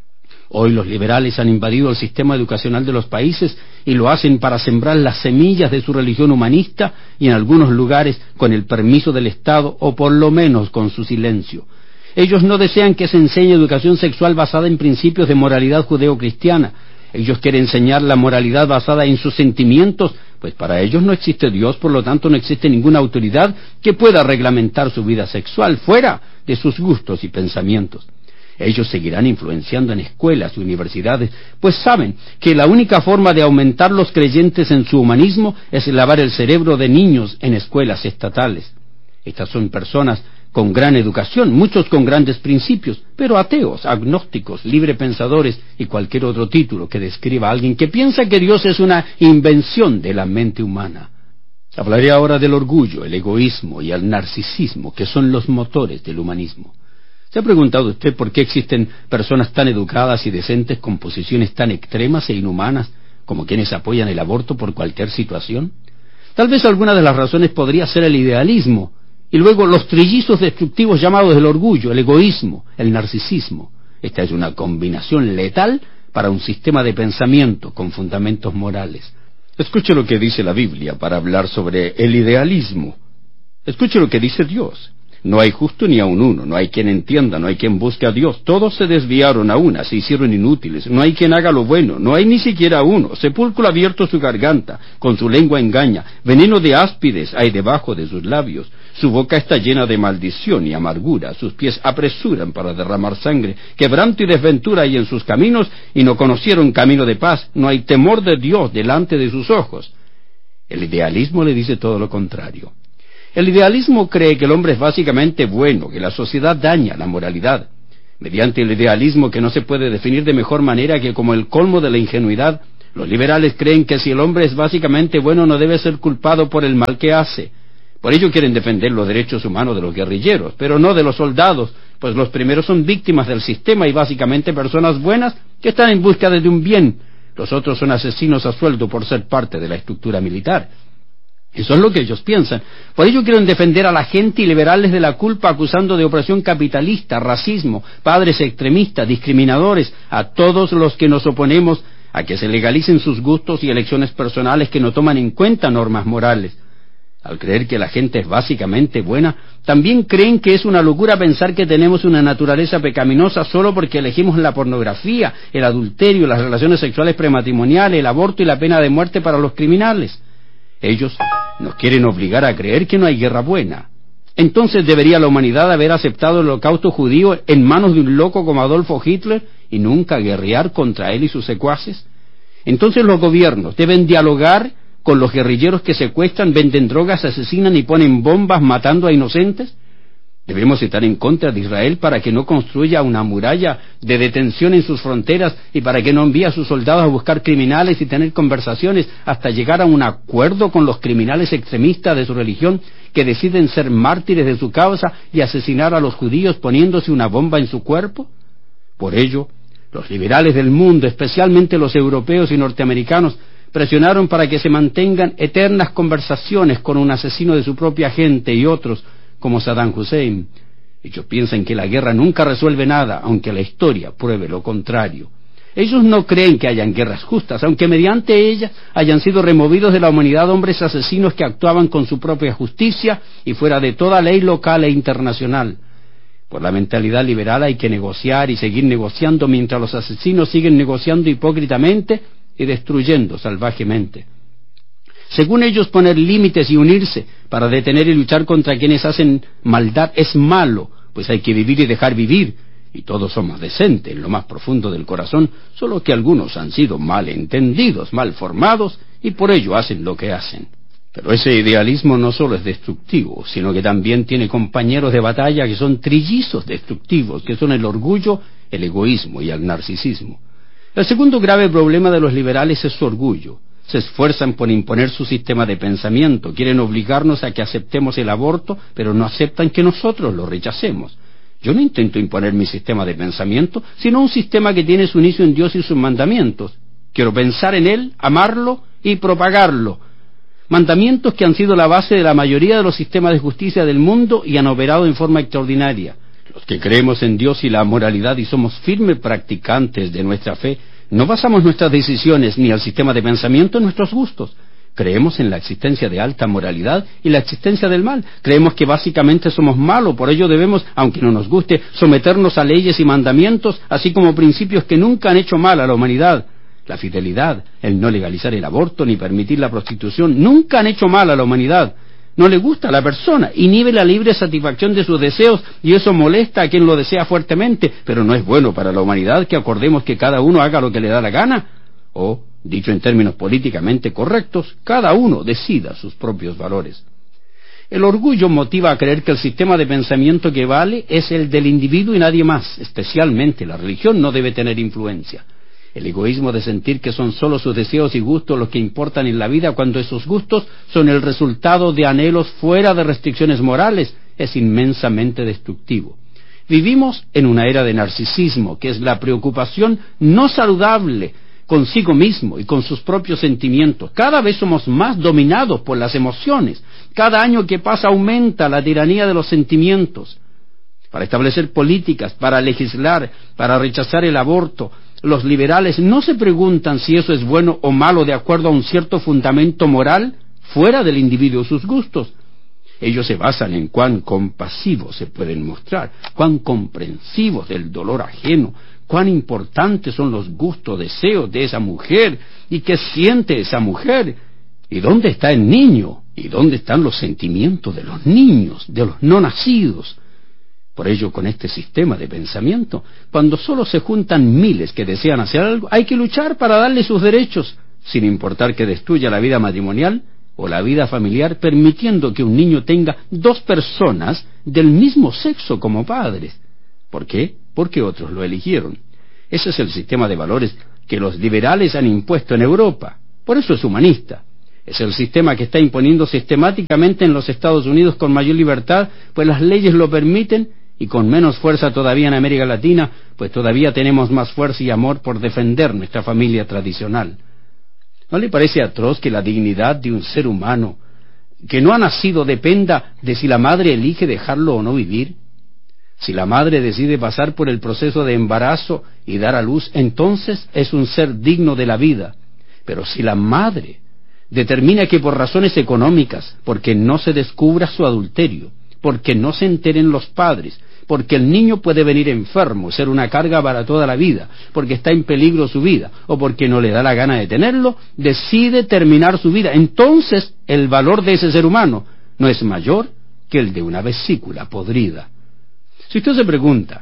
Hoy los liberales han invadido el sistema educacional de los países y lo hacen para sembrar las semillas de su religión humanista y en algunos lugares con el permiso del Estado o por lo menos con su silencio. Ellos no desean que se enseñe educación sexual basada en principios de moralidad judeo-cristiana. Ellos quieren enseñar la moralidad basada en sus sentimientos, pues para ellos no existe Dios, por lo tanto no existe ninguna autoridad que pueda reglamentar su vida sexual fuera de sus gustos y pensamientos. Ellos seguirán influenciando en escuelas y universidades, pues saben que la única forma de aumentar los creyentes en su humanismo es lavar el cerebro de niños en escuelas estatales. Estas son personas con gran educación, muchos con grandes principios, pero ateos, agnósticos, librepensadores y cualquier otro título que describa a alguien que piensa que Dios es una invención de la mente humana. Hablaré ahora del orgullo, el egoísmo y el narcisismo, que son los motores del humanismo. ¿Se ha preguntado usted por qué existen personas tan educadas y decentes con posiciones tan extremas e inhumanas como quienes apoyan el aborto por cualquier situación? Tal vez alguna de las razones podría ser el idealismo, y luego los trillizos destructivos llamados el orgullo, el egoísmo, el narcisismo. Esta es una combinación letal para un sistema de pensamiento con fundamentos morales. Escuche lo que dice la Biblia para hablar sobre el idealismo. Escuche lo que dice Dios. No hay justo ni aun uno, no hay quien entienda, no hay quien busque a Dios. Todos se desviaron a una, se hicieron inútiles. No hay quien haga lo bueno, no hay ni siquiera uno. Sepulcro abierto su garganta, con su lengua engaña. Veneno de áspides hay debajo de sus labios. Su boca está llena de maldición y amargura. Sus pies apresuran para derramar sangre. Quebranto y desventura hay en sus caminos, y no conocieron camino de paz. No hay temor de Dios delante de sus ojos. El idealismo le dice todo lo contrario. El idealismo cree que el hombre es básicamente bueno, que la sociedad daña la moralidad. Mediante el idealismo, que no se puede definir de mejor manera que como el colmo de la ingenuidad, los liberales creen que si el hombre es básicamente bueno no debe ser culpado por el mal que hace. Por ello quieren defender los derechos humanos de los guerrilleros, pero no de los soldados, pues los primeros son víctimas del sistema y básicamente personas buenas que están en búsqueda de un bien. Los otros son asesinos a sueldo por ser parte de la estructura militar. Eso es lo que ellos piensan. Por ello quieren defender a la gente y liberarles de la culpa, acusando de opresión capitalista, racismo, padres extremistas, discriminadores, a todos los que nos oponemos a que se legalicen sus gustos y elecciones personales que no toman en cuenta normas morales. Al creer que la gente es básicamente buena, también creen que es una locura pensar que tenemos una naturaleza pecaminosa solo porque elegimos la pornografía, el adulterio, las relaciones sexuales prematrimoniales, el aborto y la pena de muerte para los criminales. Ellos nos quieren obligar a creer que no hay guerra buena. Entonces, ¿debería la humanidad haber aceptado el holocausto judío en manos de un loco como Adolfo Hitler y nunca guerrear contra él y sus secuaces? Entonces los gobiernos deben dialogar con los guerrilleros que secuestran, venden drogas, asesinan y ponen bombas matando a inocentes. Debemos estar en contra de Israel para que no construya una muralla de detención en sus fronteras y para que no envíe a sus soldados a buscar criminales y tener conversaciones hasta llegar a un acuerdo con los criminales extremistas de su religión que deciden ser mártires de su causa y asesinar a los judíos poniéndose una bomba en su cuerpo. Por ello, los liberales del mundo, especialmente los europeos y norteamericanos, presionaron para que se mantengan eternas conversaciones con un asesino de su propia gente y otros como Saddam Hussein. Ellos piensan que la guerra nunca resuelve nada, aunque la historia pruebe lo contrario. Ellos no creen que hayan guerras justas, aunque mediante ellas hayan sido removidos de la humanidad hombres asesinos que actuaban con su propia justicia y fuera de toda ley local e internacional. Por la mentalidad liberal hay que negociar y seguir negociando mientras los asesinos siguen negociando hipócritamente y destruyendo salvajemente. Según ellos, poner límites y unirse para detener y luchar contra quienes hacen maldad es malo, pues hay que vivir y dejar vivir, y todos somos decentes en lo más profundo del corazón, solo que algunos han sido mal entendidos, mal formados, y por ello hacen lo que hacen. Pero ese idealismo no solo es destructivo, sino que también tiene compañeros de batalla que son trillizos destructivos, que son el orgullo, el egoísmo y el narcisismo. El segundo grave problema de los liberales es su orgullo. Se esfuerzan por imponer su sistema de pensamiento, quieren obligarnos a que aceptemos el aborto, pero no aceptan que nosotros lo rechacemos. Yo no intento imponer mi sistema de pensamiento, sino un sistema que tiene su inicio en Dios y sus mandamientos. Quiero pensar en Él, amarlo y propagarlo. Mandamientos que han sido la base de la mayoría de los sistemas de justicia del mundo y han operado en forma extraordinaria. Los que creemos en Dios y la moralidad y somos firmes practicantes de nuestra fe, no basamos nuestras decisiones ni el sistema de pensamiento en nuestros gustos. Creemos en la existencia de alta moralidad y la existencia del mal. Creemos que básicamente somos malos, por ello debemos, aunque no nos guste, someternos a leyes y mandamientos, así como principios que nunca han hecho mal a la humanidad. La fidelidad, el no legalizar el aborto ni permitir la prostitución, nunca han hecho mal a la humanidad. No le gusta a la persona, inhibe la libre satisfacción de sus deseos y eso molesta a quien lo desea fuertemente, pero no es bueno para la humanidad que acordemos que cada uno haga lo que le da la gana. O, dicho en términos políticamente correctos, cada uno decida sus propios valores. El orgullo motiva a creer que el sistema de pensamiento que vale es el del individuo y nadie más, especialmente la religión no debe tener influencia. El egoísmo de sentir que son solo sus deseos y gustos los que importan en la vida cuando esos gustos son el resultado de anhelos fuera de restricciones morales es inmensamente destructivo. Vivimos en una era de narcisismo, que es la preocupación no saludable consigo mismo y con sus propios sentimientos. Cada vez somos más dominados por las emociones. Cada año que pasa aumenta la tiranía de los sentimientos. Para establecer políticas, para legislar, para rechazar el aborto, los liberales no se preguntan si eso es bueno o malo de acuerdo a un cierto fundamento moral fuera del individuo y sus gustos. Ellos se basan en cuán compasivos se pueden mostrar, cuán comprensivos del dolor ajeno, cuán importantes son los gustos, deseos de esa mujer y qué siente esa mujer. ¿Y dónde está el niño? ¿Y dónde están los sentimientos de los niños, de los no nacidos? Por ello, con este sistema de pensamiento, cuando solo se juntan miles que desean hacer algo, hay que luchar para darle sus derechos, sin importar que destruya la vida matrimonial o la vida familiar, permitiendo que un niño tenga dos personas del mismo sexo como padres. ¿Por qué? Porque otros lo eligieron. Ese es el sistema de valores que los liberales han impuesto en Europa. Por eso es humanista. Es el sistema que está imponiendo sistemáticamente en los Estados Unidos con mayor libertad, pues las leyes lo permiten, y con menos fuerza todavía en América Latina, pues todavía tenemos más fuerza y amor por defender nuestra familia tradicional. ¿No le parece atroz que la dignidad de un ser humano que no ha nacido dependa de si la madre elige dejarlo o no vivir? Si la madre decide pasar por el proceso de embarazo y dar a luz, entonces es un ser digno de la vida. Pero si la madre determina que por razones económicas, porque no se descubra su adulterio, porque no se enteren los padres, porque el niño puede venir enfermo, ser una carga para toda la vida, porque está en peligro su vida, o porque no le da la gana de tenerlo, decide terminar su vida, entonces el valor de ese ser humano no es mayor que el de una vesícula podrida. Si usted se pregunta,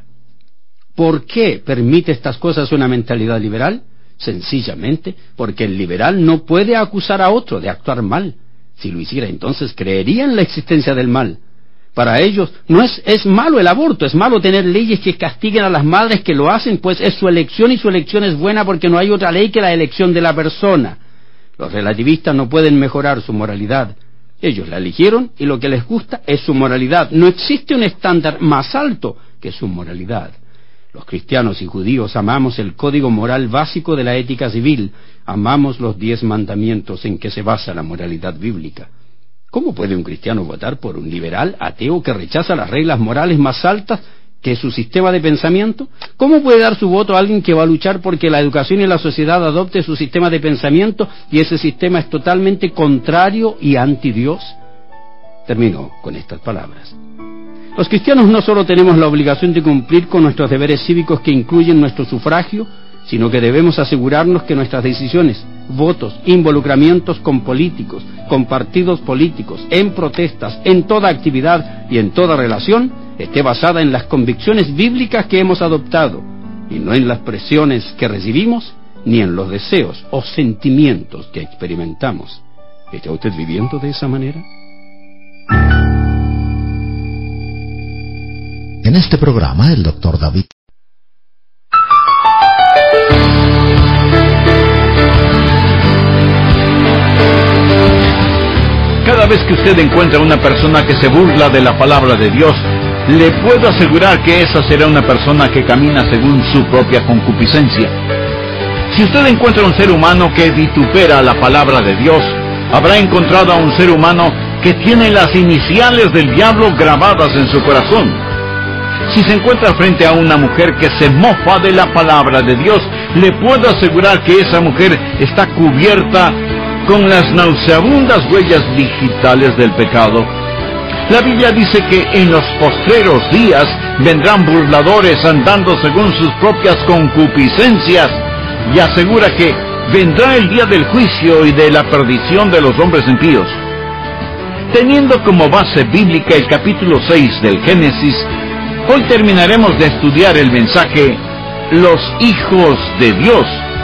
¿por qué permite estas cosas una mentalidad liberal? Sencillamente porque el liberal no puede acusar a otro de actuar mal. Si lo hiciera, entonces creería en la existencia del mal. Para ellos no es, es malo el aborto, es malo tener leyes que castiguen a las madres que lo hacen, pues es su elección y su elección es buena porque no hay otra ley que la elección de la persona. Los relativistas no pueden mejorar su moralidad. Ellos la eligieron y lo que les gusta es su moralidad. No existe un estándar más alto que su moralidad. Los cristianos y judíos amamos el código moral básico de la ética civil, amamos los diez mandamientos en que se basa la moralidad bíblica. ¿Cómo puede un cristiano votar por un liberal ateo que rechaza las reglas morales más altas que su sistema de pensamiento? ¿Cómo puede dar su voto a alguien que va a luchar porque la educación y la sociedad adopte su sistema de pensamiento y ese sistema es totalmente contrario y anti-Dios? Termino con estas palabras. Los cristianos no solo tenemos la obligación de cumplir con nuestros deberes cívicos que incluyen nuestro sufragio, sino que debemos asegurarnos que nuestras decisiones, votos, involucramientos con políticos, con partidos políticos, en protestas, en toda actividad y en toda relación, esté basada en las convicciones bíblicas que hemos adoptado, y no en las presiones que recibimos, ni en los deseos o sentimientos que experimentamos. ¿Está usted viviendo de esa manera? En este programa, el doctor David Cada vez que usted encuentra una persona que se burla de la palabra de Dios, le puedo asegurar que esa será una persona que camina según su propia concupiscencia. Si usted encuentra un ser humano que vitupera la palabra de Dios, habrá encontrado a un ser humano que tiene las iniciales del diablo grabadas en su corazón. Si se encuentra frente a una mujer que se mofa de la palabra de Dios, le puedo asegurar que esa mujer está cubierta con las nauseabundas huellas digitales del pecado. La Biblia dice que en los postreros días vendrán burladores andando según sus propias concupiscencias, y asegura que vendrá el día del juicio y de la perdición de los hombres impíos. Teniendo como base bíblica el capítulo seis del Génesis, hoy terminaremos de estudiar el mensaje Los hijos de Dios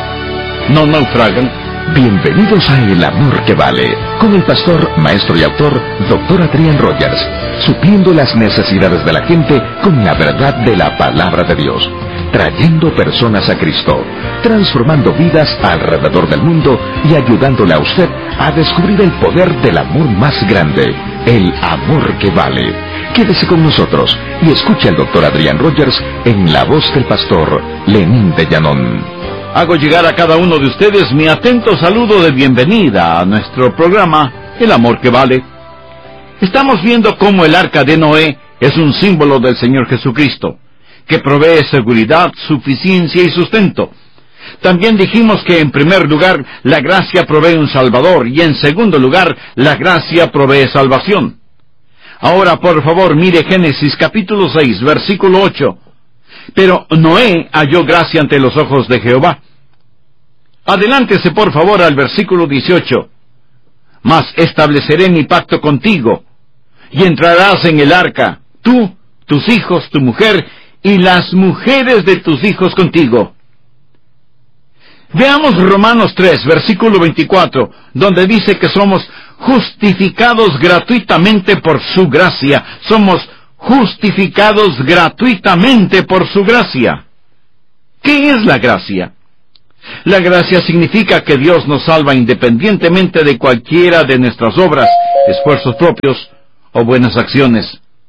no naufragan. Bienvenidos a El Amor que Vale, con el pastor, maestro y autor, doctor Adrian Rogers, supliendo las necesidades de la gente con la verdad de la palabra de Dios, trayendo personas a Cristo, transformando vidas alrededor del mundo y ayudándole a usted a descubrir el poder del amor más grande, el amor que vale. Quédese con nosotros y escuche al doctor Adrian Rogers en la voz del pastor Lenín de Llanón. Hago llegar a cada uno de ustedes mi atento saludo de bienvenida a nuestro programa, El Amor que Vale. Estamos viendo cómo el arca de Noé es un símbolo del Señor Jesucristo, que provee seguridad, suficiencia y sustento. También dijimos que en primer lugar la gracia provee un Salvador y en segundo lugar la gracia provee salvación. Ahora por favor mire Génesis capítulo seis, versículo ocho. Pero Noé halló gracia ante los ojos de Jehová. Adelántese por favor al versículo dieciocho. Mas estableceré mi pacto contigo, y entrarás en el arca, tú, tus hijos, tu mujer, y las mujeres de tus hijos contigo. Veamos Romanos tres, versículo veinticuatro, donde dice que somos justificados gratuitamente por su gracia. Somos justificados gratuitamente por su gracia. ¿Qué es la gracia? La gracia significa que Dios nos salva independientemente de cualquiera de nuestras obras, esfuerzos propios o buenas acciones.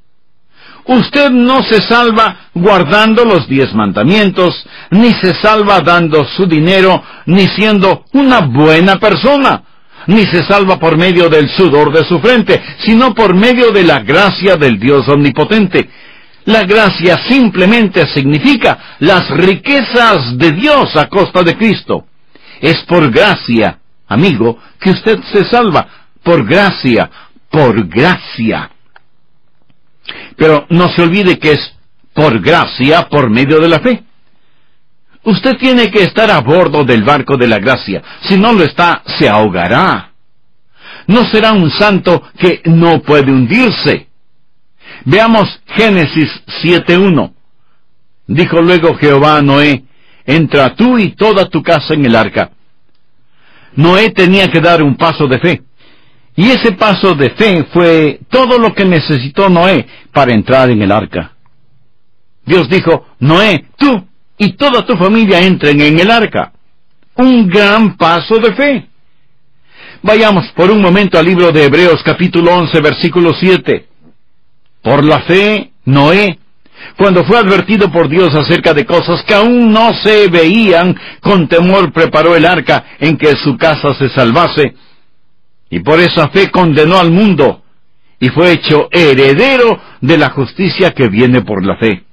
Usted no se salva guardando los diez mandamientos, ni se salva dando su dinero, ni siendo una buena persona, ni se salva por medio del sudor de su frente, sino por medio de la gracia del Dios omnipotente. La gracia simplemente significa las riquezas de Dios a costa de Cristo. Es por gracia, amigo, que usted se salva. Por gracia, por gracia. Pero no se olvide que es por gracia, por medio de la fe. Usted tiene que estar a bordo del barco de la gracia. Si no lo está, se ahogará. No será un santo que no puede hundirse. Veamos Génesis siete uno. Dijo luego Jehová a Noé: entra tú y toda tu casa en el arca. Noé tenía que dar un paso de fe. Y ese paso de fe fue todo lo que necesitó Noé para entrar en el arca. Dios dijo: Noé, tú y toda tu familia entren en el arca. Un gran paso de fe. Vayamos por un momento al libro de Hebreos capítulo once, versículo siete. Por la fe, Noé, cuando fue advertido por Dios acerca de cosas que aún no se veían, con temor preparó el arca en que su casa se salvase, y por esa fe condenó al mundo, y fue hecho heredero de la justicia que viene por la fe.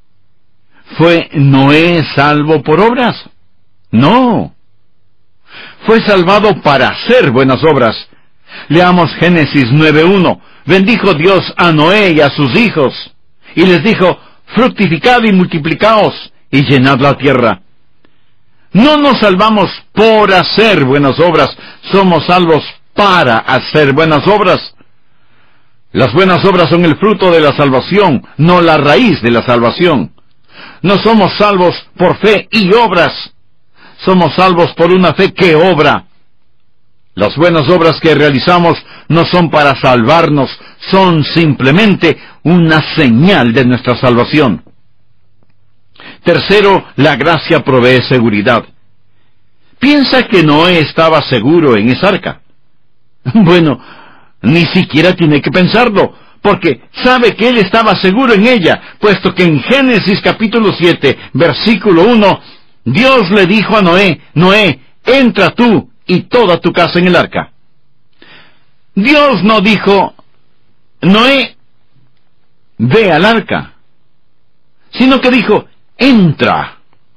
¿Fue Noé salvo por obras? No. Fue salvado para hacer buenas obras. Leamos Génesis nueve uno. Bendijo Dios a Noé y a sus hijos, y les dijo: fructificad y multiplicaos, y llenad la tierra. No nos salvamos por hacer buenas obras, somos salvos para hacer buenas obras. Las buenas obras son el fruto de la salvación, no la raíz de la salvación. No somos salvos por fe y obras, somos salvos por una fe que obra. Las buenas obras que realizamos no son para salvarnos, son simplemente una señal de nuestra salvación. Tercero, la gracia provee seguridad. ¿Piensa que Noé estaba seguro en esa arca? Bueno, ni siquiera tiene que pensarlo, porque sabe que él estaba seguro en ella, puesto que en Génesis capítulo siete, versículo uno, Dios le dijo a Noé: Noé, entra tú y toda tu casa en el arca. Dios no dijo: Noé, ve al arca, sino que dijo: entra.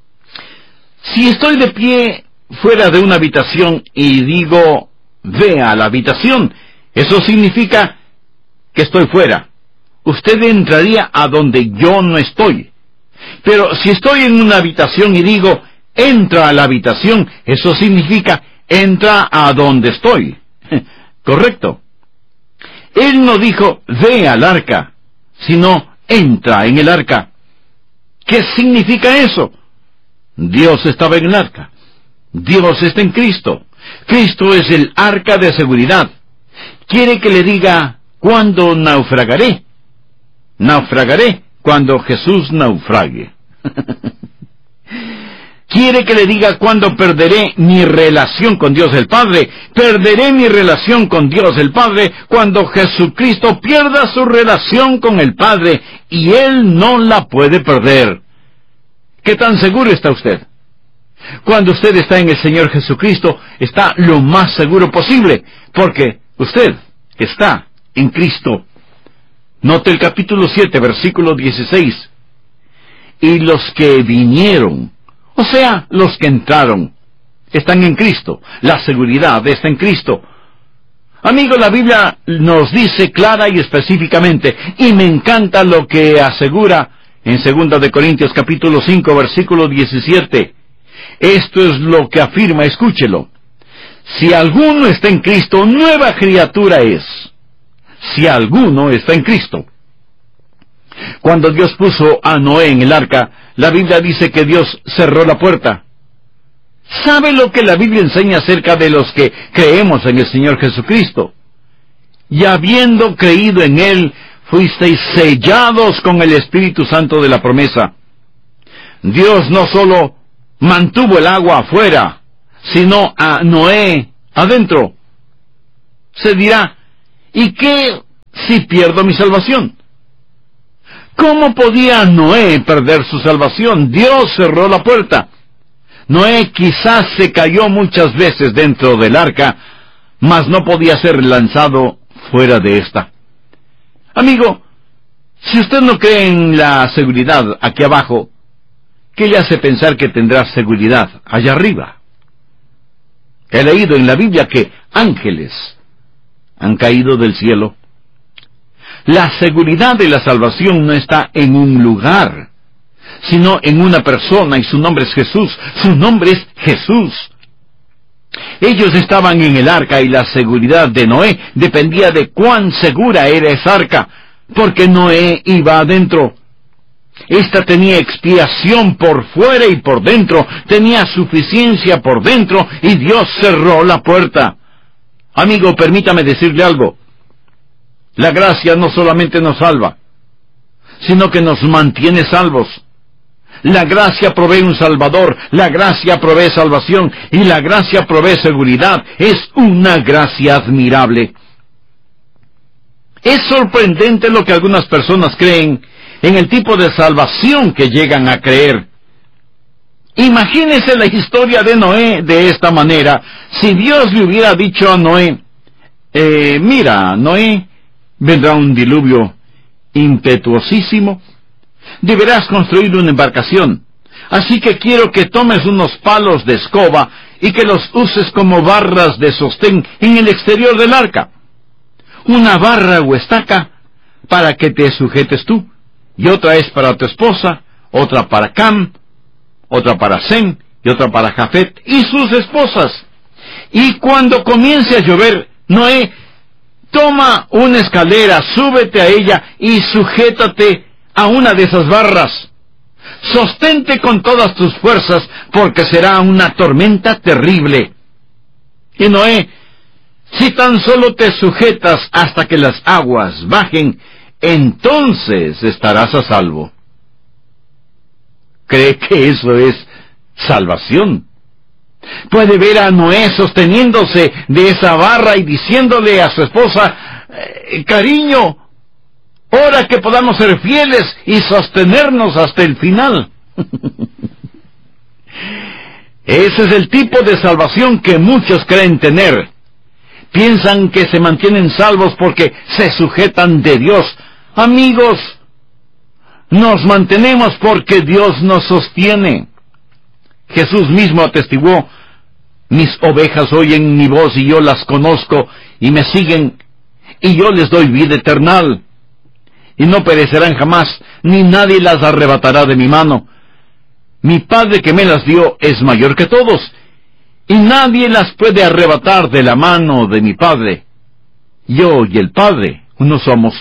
Si estoy de pie fuera de una habitación y digo: ve a la habitación, eso significa que estoy fuera. Usted entraría a donde yo no estoy. Pero si estoy en una habitación y digo: entra a la habitación, eso significa: entra a donde estoy. Correcto. Él no dijo: ve al arca, sino entra en el arca. ¿Qué significa eso? Dios estaba en el arca. Dios está en Cristo. Cristo es el arca de seguridad. ¿Quiere que le diga cuándo naufragaré? Naufragaré cuando Jesús naufrague. ¿Quiere que le diga cuándo perderé mi relación con Dios el Padre? Perderé mi relación con Dios el Padre cuando Jesucristo pierda su relación con el Padre, y Él no la puede perder. ¿Qué tan seguro está usted? Cuando usted está en el Señor Jesucristo, está lo más seguro posible, porque usted está en Cristo. Note el capítulo siete, versículo dieciséis. Y los que vinieron, o sea, los que entraron, están en Cristo. La seguridad está en Cristo. Amigo, la Biblia nos dice clara y específicamente, y me encanta lo que asegura en segunda de Corintios capítulo cinco, versículo diecisiete. Esto es lo que afirma, escúchelo. Si alguno está en Cristo, nueva criatura es. Si alguno está en Cristo. Cuando Dios puso a Noé en el arca, la Biblia dice que Dios cerró la puerta. ¿Sabe lo que la Biblia enseña acerca de los que creemos en el Señor Jesucristo? y habiendo creído en Él, fuisteis sellados con el Espíritu Santo de la promesa. Dios no solo mantuvo el agua afuera, sino a Noé adentro. Se dirá, ¿y qué si pierdo mi salvación? ¿Cómo podía Noé perder su salvación? Dios cerró la puerta. Noé quizás se cayó muchas veces dentro del arca, mas no podía ser lanzado fuera de esta. Amigo, si usted no cree en la seguridad aquí abajo, ¿qué le hace pensar que tendrá seguridad allá arriba? He leído en la Biblia que ángeles han caído del cielo. La seguridad de la salvación no está en un lugar, sino en una persona, y su nombre es Jesús. Su nombre es Jesús. Ellos estaban en el arca y la seguridad de Noé dependía de cuán segura era esa arca, porque Noé iba adentro. Esta tenía expiación por fuera y por dentro, tenía suficiencia por dentro, y Dios cerró la puerta. Amigo, permítame decirle algo. La gracia no solamente nos salva, sino que nos mantiene salvos. La gracia provee un Salvador, la gracia provee salvación, y la gracia provee seguridad. Es una gracia admirable. Es sorprendente lo que algunas personas creen en el tipo de salvación que llegan a creer. Imagínese la historia de Noé de esta manera. Si Dios le hubiera dicho a Noé, eh, mira, Noé, vendrá un diluvio impetuosísimo, deberás construir una embarcación, así que quiero que tomes unos palos de escoba y que los uses como barras de sostén en el exterior del arca. Una barra o estaca para que te sujetes tú, y otra es para tu esposa, otra para Cam, otra para Sem, y otra para Jafet y sus esposas. Y cuando comience a llover, Noé, toma una escalera, súbete a ella y sujétate a una de esas barras. Sostente con todas tus fuerzas, porque será una tormenta terrible. Y Noé, si tan solo te sujetas hasta que las aguas bajen, entonces estarás a salvo. ¿Cree que eso es salvación? Puede ver a Noé sosteniéndose de esa barra y diciéndole a su esposa, eh, cariño, ora que podamos ser fieles y sostenernos hasta el final. Ese es el tipo de salvación que muchos creen tener. Piensan que se mantienen salvos porque se sujetan de Dios. Amigos, nos mantenemos porque Dios nos sostiene. Jesús mismo atestiguó, mis ovejas oyen mi voz y yo las conozco y me siguen, y yo les doy vida eterna, y no perecerán jamás, ni nadie las arrebatará de mi mano. Mi Padre que me las dio es mayor que todos, y nadie las puede arrebatar de la mano de mi Padre. Yo y el Padre uno somos.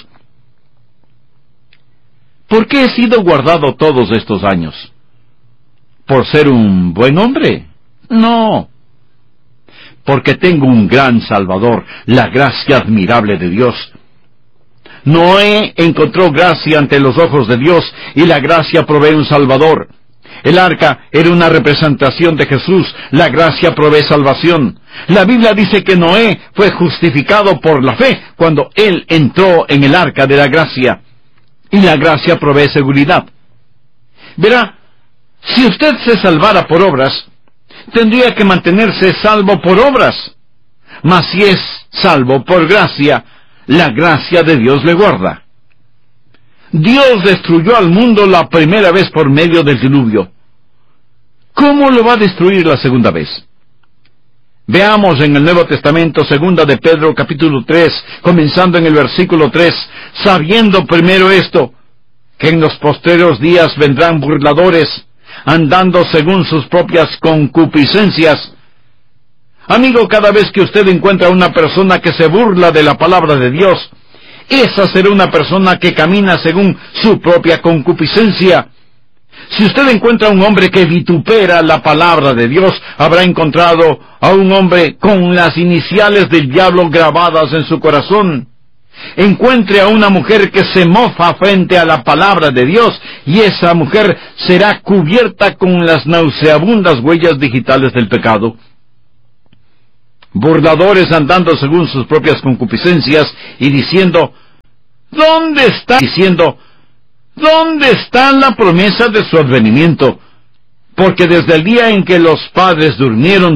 ¿Por qué he sido guardado todos estos años? ¿Por ser un buen hombre? No. Porque tengo un gran Salvador, la gracia admirable de Dios. Noé encontró gracia ante los ojos de Dios, y la gracia provee un Salvador. El arca era una representación de Jesús, la gracia provee salvación. La Biblia dice que Noé fue justificado por la fe cuando él entró en el arca de la gracia, y la gracia provee seguridad. Verá, si usted se salvara por obras, tendría que mantenerse salvo por obras. Mas si es salvo por gracia, la gracia de Dios le guarda. Dios destruyó al mundo la primera vez por medio del diluvio. ¿Cómo lo va a destruir la segunda vez? Veamos en el Nuevo Testamento, segunda de Pedro, capítulo tres, comenzando en el versículo tres, sabiendo primero esto, que en los postreros días vendrán burladores, andando según sus propias concupiscencias. Amigo, cada vez que usted encuentra una persona que se burla de la palabra de Dios, esa será una persona que camina según su propia concupiscencia. Si usted encuentra a un hombre que vitupera la palabra de Dios, habrá encontrado a un hombre con las iniciales del diablo grabadas en su corazón. encuentre a una mujer que se mofa frente a la palabra de Dios, y esa mujer será cubierta con las nauseabundas huellas digitales del pecado. Burladores andando según sus propias concupiscencias y diciendo, ¿dónde está? Diciendo, ¿dónde está la promesa de su advenimiento? Porque desde el día en que los padres durmieron,